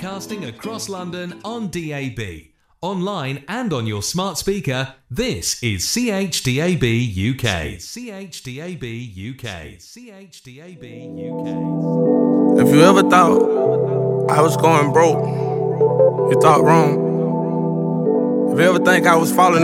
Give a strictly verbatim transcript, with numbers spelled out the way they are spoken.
Broadcasting across London on D A B. Online and on your smart speaker, this is C H D A B U K. C H D A B U K. C H D A B U K. If you ever thought I was going broke, you thought wrong. If you ever think I was falling